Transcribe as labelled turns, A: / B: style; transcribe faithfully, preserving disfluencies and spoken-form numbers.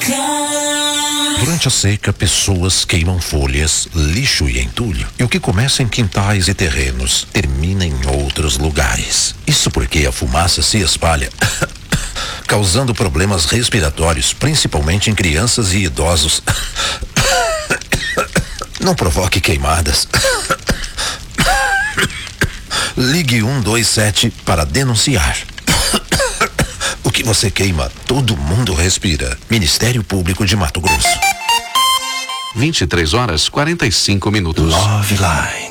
A: Durante a seca, pessoas queimam folhas, lixo e entulho. E o que começa em quintais e terrenos termina em outros lugares. Isso porque a fumaça se espalha, causando problemas respiratórios, principalmente em crianças e idosos. Não provoque queimadas. Ligue um dois sete para denunciar. O que você queima, todo mundo respira. Ministério Público de Mato Grosso.
B: vinte e três horas, quarenta e cinco minutos.
A: Love Life.